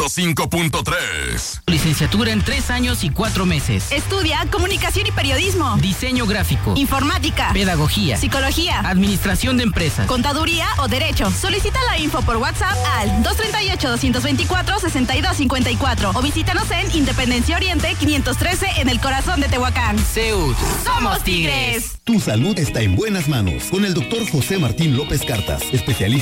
105.3. Licenciatura en 3 años y 4 meses. Estudia Comunicación y Periodismo, Diseño gráfico, Informática, Pedagogía, Psicología, Administración de Empresas, Contaduría o Derecho. Solicita la info por WhatsApp al 238-224-6254 o visítanos en Independencia Oriente 513 en el corazón de Tehuacán. CEUT. ¡Somos Tigres! Tu salud está en buenas manos con el doctor José Martín López Cartas, especialista